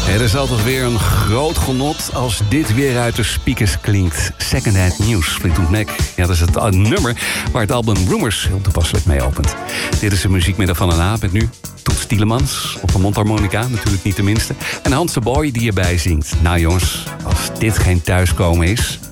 Er is altijd weer een groot genot als dit weer uit de speakers klinkt. Secondhand News, Fleetwood Mac. Ja, dat is het nummer waar het album Rumors heel toepasselijk mee opent. Dit is de muziekmiddag van een avond met nu Toets Tielemans op een mondharmonica, natuurlijk niet de minste. En Hans de Boy die erbij zingt. Nou jongens, als dit geen thuiskomen is,